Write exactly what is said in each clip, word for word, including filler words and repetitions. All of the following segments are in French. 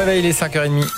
réveil, il est cinq heures trente.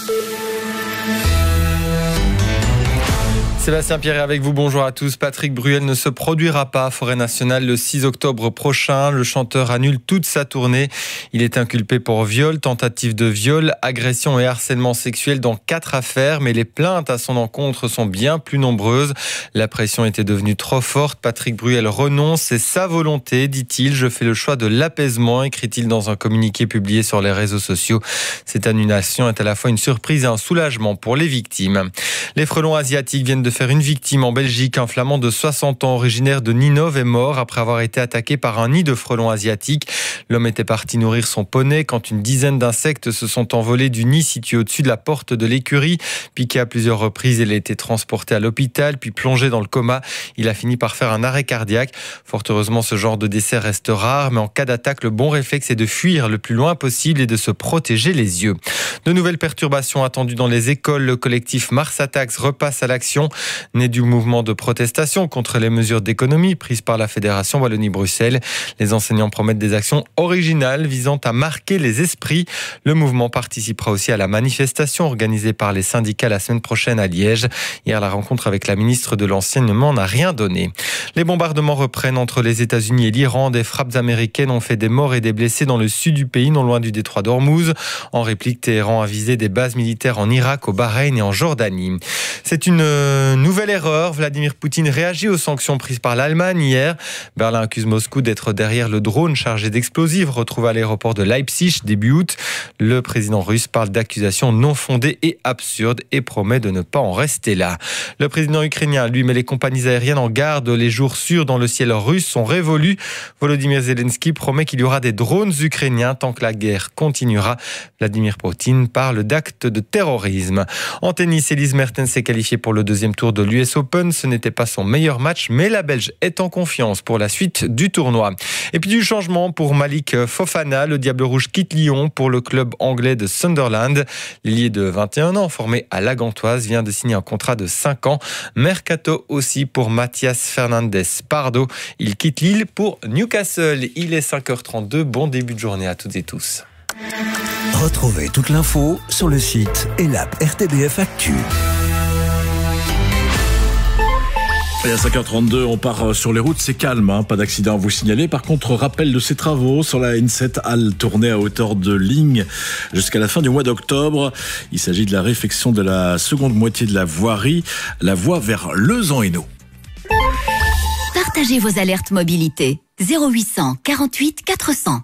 Sébastien Pierre est avec vous, bonjour à tous. Patrick Bruel ne se produira pas à Forêt Nationale le six octobre prochain. Le chanteur annule toute sa tournée. Il est inculpé pour viol, tentative de viol, agression et harcèlement sexuel dans quatre affaires. Mais les plaintes à son encontre sont bien plus nombreuses. La pression était devenue trop forte. Patrick Bruel renonce, c'est sa volonté, dit-il. Je fais le choix de l'apaisement, écrit-il dans un communiqué publié sur les réseaux sociaux. Cette annulation est à la fois une surprise et un soulagement pour les victimes. Les frelons asiatiques viennent de faire une victime en Belgique. Un flamand de soixante ans originaire de Ninove est mort après avoir été attaqué par un nid de frelons asiatiques. L'homme était parti nourrir son poney quand une dizaine d'insectes se sont envolés du nid situé au-dessus de la porte de l'écurie. Piqué à plusieurs reprises, il a été transporté à l'hôpital puis plongé dans le coma. Il a fini par faire un arrêt cardiaque. Fort heureusement, ce genre de décès reste rare, mais en cas d'attaque, le bon réflexe est de fuir le plus loin possible et de se protéger les yeux. De nouvelles perturbations attendues dans les écoles. Le collectif Mars Attacks repasse à l'action. Né du mouvement de protestation contre les mesures d'économie prises par la Fédération Wallonie-Bruxelles. Les enseignants promettent des actions originales visant à marquer les esprits. Le mouvement participera aussi à la manifestation organisée par les syndicats la semaine prochaine à Liège. Hier, la rencontre avec la ministre de l'Enseignement n'a rien donné. Les bombardements reprennent entre les États-Unis et l'Iran. Des frappes américaines ont fait des morts et des blessés dans le sud du pays, non loin du détroit d'Ormuz. En réplique, Téhéran a visé des bases militaires en Irak, au Bahreïn et en Jordanie. C'est une nouvelle erreur. Vladimir Poutine réagit aux sanctions prises par l'Allemagne hier. Berlin accuse Moscou d'être derrière le drone chargé d'explosifs retrouvé à l'aéroport de Leipzig début août. Le président russe parle d'accusations non fondées et absurdes et promet de ne pas en rester là. Le président ukrainien, lui, met les compagnies aériennes en garde. Les jours sûrs dans le ciel russe sont révolus. Volodymyr Zelensky promet qu'il y aura des drones ukrainiens tant que la guerre continuera. Vladimir Poutine parle d'actes de terrorisme. En tennis, Elise Mertens s'est qualifiée pour le deuxième tour de l'U S Open. Ce n'était pas son meilleur match, mais la Belge est en confiance pour la suite du tournoi. Et puis du changement pour Malik Fofana. Le Diable Rouge quitte Lyon pour le club anglais de Sunderland. L'ailier de vingt et un ans, formé à la Gantoise, vient de signer un contrat de cinq ans. Mercato aussi pour Mathias Fernandez Pardo. Il quitte Lille pour Newcastle. Il est cinq heures trente-deux. Bon début de journée à toutes et tous. Retrouvez toute l'info sur le site et l'app R T B F Actu. Et à cinq heures trente-deux, on part sur les routes, c'est calme, hein, pas d'accident à vous signaler. Par contre, rappel de ces travaux sur la N sept Halle tournée à hauteur de ligne jusqu'à la fin du mois d'octobre. Il s'agit de la réfection de la seconde moitié de la voirie, la voie vers Lezan-Hainaut. Partagez vos alertes mobilité. zéro huit cent quarante-huit quatre cents.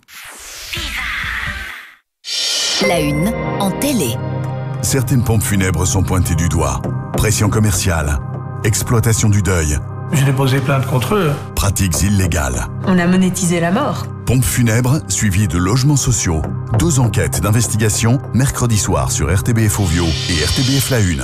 La une en télé. Certaines pompes funèbres sont pointées du doigt. Pression commerciale, exploitation du deuil. J'ai déposé plainte contre eux. Pratiques illégales. On a monétisé la mort. Pompes funèbres suivies de logements sociaux. Deux enquêtes d'investigation mercredi soir sur R T B F Ovio et R T B F La Une.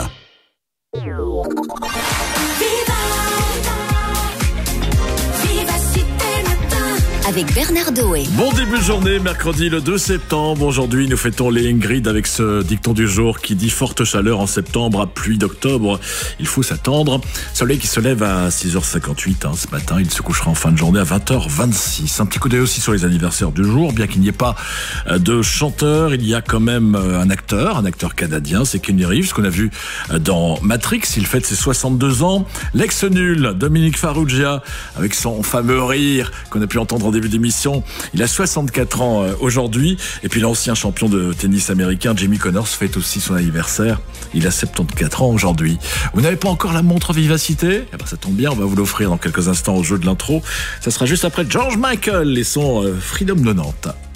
Avec Bernard Doé. Bon début de journée, mercredi le deux septembre. Aujourd'hui, nous fêtons les Ingrid avec ce dicton du jour qui dit forte chaleur en septembre à pluie d'octobre. Il faut s'attendre. Soleil qui se lève à six heures cinquante-huit hein, ce matin. Il se couchera en fin de journée à vingt heures vingt-six. Un petit coup d'œil aussi sur les anniversaires du jour. Bien qu'il n'y ait pas de chanteur, il y a quand même un acteur, un acteur canadien. C'est Keanu Reeves qu'on a vu dans Matrix. Il fête ses soixante-deux ans. L'ex-nul Dominique Farrugia avec son fameux rire qu'on a pu entendre en début d'émission. Il a soixante-quatre ans aujourd'hui. Et puis l'ancien champion de tennis américain Jimmy Connors fête aussi son anniversaire. Il a soixante-quatorze ans aujourd'hui. Vous n'avez pas encore la montre Vivacité ? Eh ben ça tombe bien, on va vous l'offrir dans quelques instants au jeu de l'intro. Ça sera juste après George Michael et son euh, Freedom de Nantes.